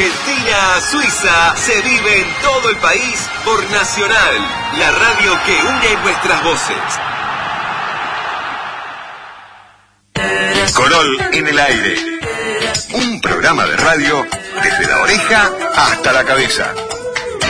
Argentina a Suiza se vive en todo el país por Nacional, la radio que une nuestras voces. Corol en el aire. Un programa de radio desde la oreja hasta la cabeza.